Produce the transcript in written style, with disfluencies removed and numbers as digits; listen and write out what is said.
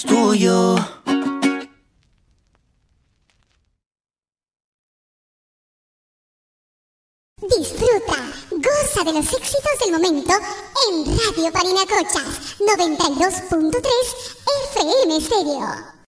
tuyo. Disfruta, goza de los éxitos del momento en Radio Parinacochas 92.3 FM Stereo.